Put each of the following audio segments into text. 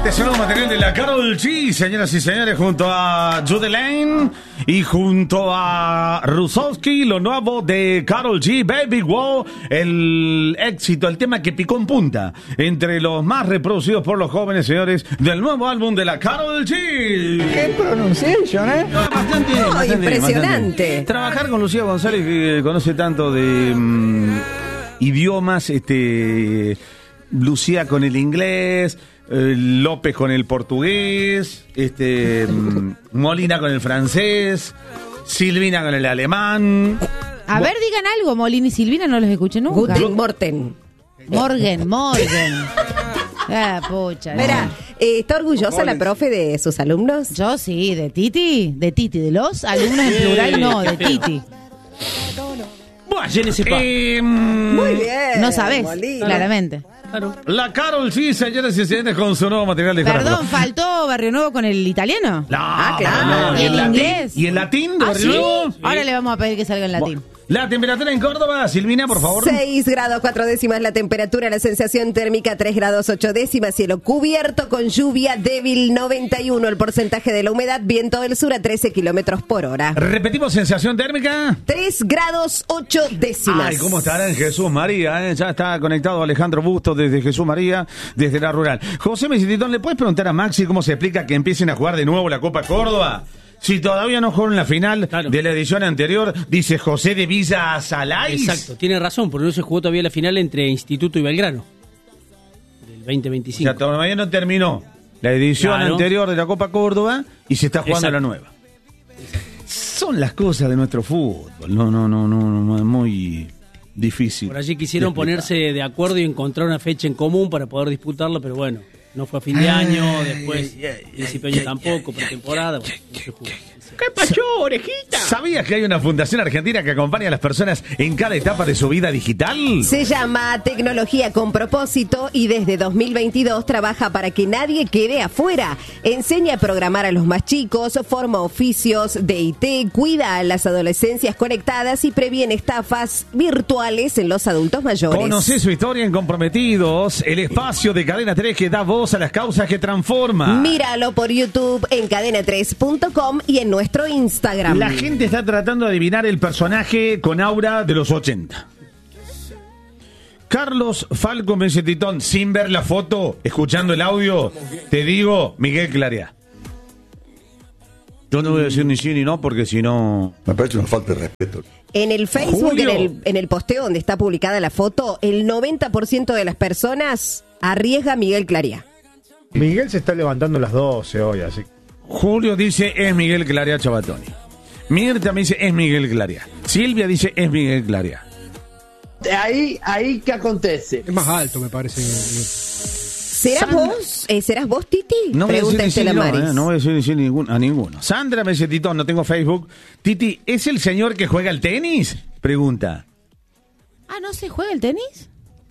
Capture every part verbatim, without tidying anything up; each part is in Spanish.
Este es el nuevo material de la Karol G, señoras y señores, junto a Judy Lane y junto a Rusowski, lo nuevo de Karol G, Baby Wow, el éxito, el tema que picó en punta, entre los más reproducidos por los jóvenes, señores, del nuevo álbum de la Karol G. ¡Qué pronunciación, eh! No, bastante, No, bastante, impresionante. bastante. Trabajar con Lucía González, que conoce tanto de um, idiomas, este, Lucía con el inglés, eh, López con el portugués, este, um, Molina con el francés, Silvina con el alemán. A ver, digan algo, Molina y Silvina, no los escuché nunca. Guten Morten. Morgan, Morgan. Ah, pucha. Verá, eh, ¿está orgullosa la profe de sus alumnos? Yo sí, de Titi, de Titi, de los alumnos en plural, no, de Titi. Bueno, eh, Muy bien. No sabes, Molina. claramente. la Karol G, señores y señores, con su nuevo material de Perdón, ¿faltó Barrio Nuevo con el italiano? No, Ah, claro. no, ¿Y el latín- inglés? ¿Y el latín de ¿Ah, Barrio sí? Nuevo? Ahora le vamos a pedir que salga en latín. La temperatura en Córdoba, Silvina, por favor. seis grados cuatro décimas la temperatura, la sensación térmica tres grados ocho décimas, cielo cubierto con lluvia débil noventa y uno, el porcentaje de la humedad, viento del sur a trece kilómetros por hora. Repetimos, sensación térmica. tres grados ocho décimas. Ay, ¿cómo estará en Jesús María? eh? Ya está conectado Alejandro Bustos desde Jesús María, desde la rural. José Mesititón, ¿le puedes preguntar a Maxi cómo se explica que empiecen a jugar de nuevo la Copa Córdoba? Si todavía no jugaron la final Claro. de la edición anterior, dice José de Villa Salais. Exacto, tiene razón, porque no se jugó todavía la final entre Instituto y Belgrano del veinte O veinticinco. sea, todavía no terminó la edición Claro. anterior de la Copa Córdoba y se está jugando Exacto. la nueva. Son las cosas de nuestro fútbol. No, no, no, no, no, es muy difícil. Por allí quisieron de explicar. ponerse de acuerdo y encontrar una fecha en común para poder disputarlo, pero bueno, no fue a fin de año, después principio de año tampoco, pretemporada, bueno, no se jugó. ¿Qué pasó, orejita? ¿Sabías que hay una fundación argentina que acompaña a las personas en cada etapa de su vida digital? Se llama Tecnología con Propósito y desde dos mil veintidós trabaja para que nadie quede afuera. Enseña a programar a los más chicos, forma oficios de I T, cuida a las adolescencias conectadas y previene estafas virtuales en los adultos mayores. Conoce su historia en Comprometidos, el espacio de Cadena tres que da voz a las causas que transforma. Míralo por YouTube en cadena tres punto com y en nuestro Instagram. La gente está tratando de adivinar el personaje con aura de los ochenta. Carlos Falco Messetitón, sin ver la foto, escuchando el audio, te digo, Miguel Clarea. Yo no voy a decir ni sí ni no, porque si no... Me parece una falta de respeto. En el Facebook, Julio. en el, en el posteo donde está publicada la foto, el noventa por ciento de las personas arriesga a Miguel Clarea. Miguel se está levantando a las doce hoy, así. Julio dice, es Miguel Clarea Chabatoni. Mirta me dice, es Miguel Clarea. Silvia dice, es Miguel Clarea. Ahí, ahí, ¿qué acontece? Es más alto, me parece. ¿Serás Sandra. vos? Eh, ¿Serás vos, Titi? No voy a decir Pregunta ni sí ni Estela no, Maris. eh, no voy a decir ni sí ningún- a ninguno. Sandra me dice, Tito, no tengo Facebook. Titi, ¿es el señor que juega al tenis? Pregunta. Ah, ¿no se juega el tenis?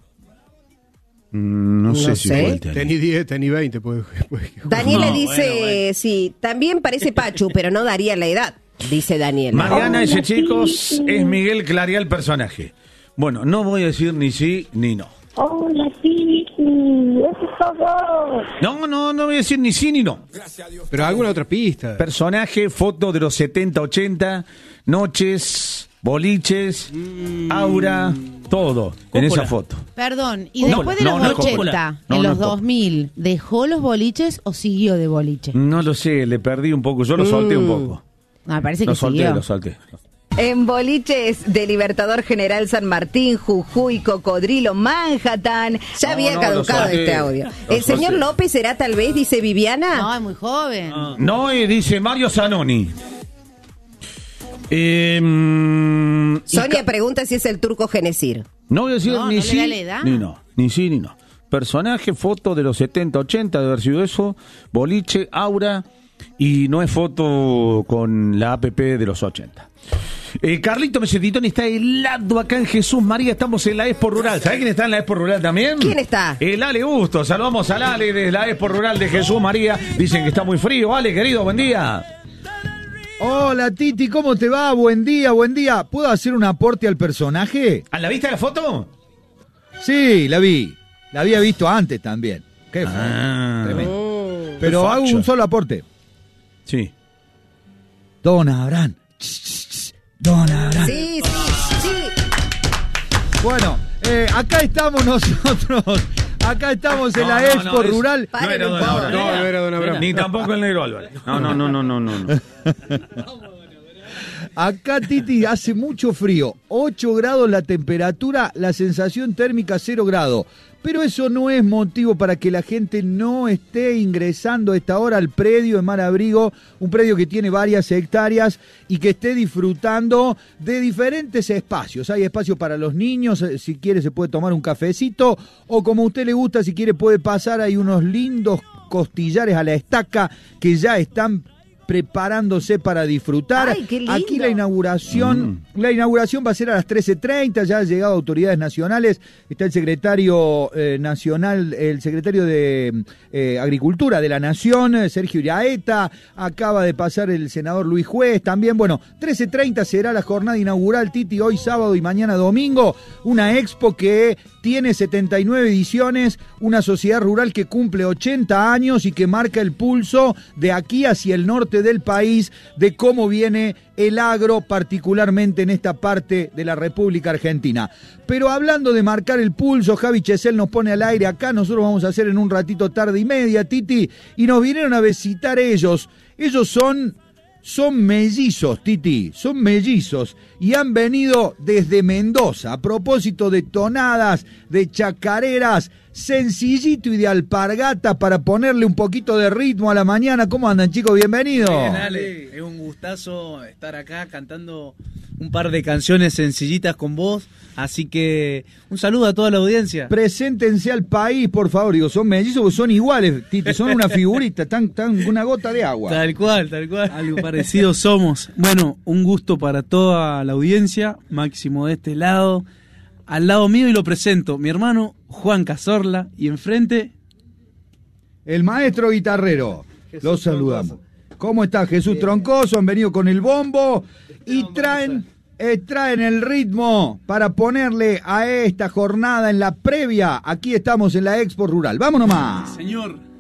Mm, no, No sé si sé. juega al tenis. Tenis diez, tenis veinte. Puede, puede jugar. Daniela No, dice, bueno, bueno. sí, también parece Pachu, pero no daría la edad, dice Daniela. Mariana dice, chicos, es Miguel Clarea el personaje. Bueno, no voy a decir ni sí ni no. Hola, Titi, eso es todo. No, no, no voy a decir ni sí ni no. Pero alguna otra pista. Personaje, foto de los setenta, ochenta, noches, boliches, aura, todo en esa Coppola. foto. Perdón, y No, después de no, los no es ochenta, Coppola. No, en no los es Coppola. dos mil, ¿dejó los boliches o siguió de boliche? No lo sé, le perdí un poco, yo lo solté un poco. No, me parece que Lo solté, siguió. lo solté. En boliches de Libertador General San Martín, Jujuy, Cocodrilo, Manhattan. Ya No, había no, caducado lo solté. este audio. Lo El señor solté. López será tal vez, dice Viviana. No, es muy joven. No, eh, dice Mario Zanoni. Eh, mm, y Sonia ca- pregunta si es el turco Genesir. no voy a decir No, ni no le sí da la edad. ni no. Ni sí ni no. Personaje, foto de los setenta, ochenta, de haber sido eso. Boliche, aura. Y no es foto con la app de los ochenta. Eh, Carlito Mesetitón está helado acá en Jesús María. Estamos en la Expo Rural. ¿Sabés quién está en la Expo Rural también? ¿Quién está? El Ale Gusto. Saludamos al Ale de la Expo Rural de Jesús María. Dicen que está muy frío. Ale, querido, buen día. Hola Titi, ¿cómo te va? Buen día, buen día. ¿Puedo hacer un aporte al personaje? ¿A la vista la foto? Sí, la vi. La había visto antes también. Qué fue. Ah. Tremendo. Pero hago un solo aporte. Sí. Don Abraham. Don Abraham. Sí, sí, sí. Bueno, eh, acá estamos nosotros. Acá estamos en No, la no, Expo no, es- Rural. No era Don Abraham. No, no era Don Abraham. Ni tampoco el negro Álvarez. No, no, no, no, no, no. no. Acá, Titi, hace mucho frío. ocho grados la temperatura, la sensación térmica cero grados. Pero eso no es motivo para que la gente no esté ingresando a esta hora al predio de Mar Abrigo, un predio que tiene varias hectáreas y que esté disfrutando de diferentes espacios. Hay espacio para los niños, si quiere se puede tomar un cafecito, o como a usted le gusta, si quiere puede pasar, hay unos lindos costillares a la estaca que ya están preparándose para disfrutar. Ay, qué lindo. Aquí la inauguración, mm. la inauguración va a ser a las trece treinta, ya han llegado autoridades nacionales, está el secretario eh, nacional, el secretario de eh, Agricultura de la Nación, Sergio Iraeta, acaba de pasar el senador Luis Juez, también, bueno, trece treinta será la jornada inaugural, Titi, hoy sábado y mañana domingo, una expo que tiene setenta y nueve ediciones, una sociedad rural que cumple ochenta años y que marca el pulso de aquí hacia el norte del país, de cómo viene el agro, particularmente en esta parte de la República Argentina. Pero hablando de marcar el pulso, Javi Chesel nos pone al aire acá, nosotros vamos a hacer en un ratito tarde y media, Titi, y nos vinieron a visitar ellos. Ellos son... Son mellizos, Titi, son mellizos y han venido desde Mendoza a propósito de tonadas, de chacareras, sencillito y de alpargata para ponerle un poquito de ritmo a la mañana. ¿Cómo andan, chicos? Bienvenidos. Bien, Ale, es un gustazo estar acá cantando un par de canciones sencillitas con vos, así que un saludo a toda la audiencia. Preséntense al país, por favor. Digo, son mellizos porque son iguales, Titi, son una figurita, están, están una gota de agua. Tal cual, tal cual. Algo parecido somos. Bueno, un gusto para toda la audiencia, Máximo de este lado. Al lado mío y lo presento, mi hermano Juan Cazorla, y enfrente... El maestro guitarrero. Jesús Los saludamos. Troncoso. ¿Cómo está Jesús Bien. Troncoso? Han venido con el bombo y traen, eh, traen el ritmo para ponerle a esta jornada en la previa. Aquí estamos en la Expo Rural. ¡Vámonos más! Señor.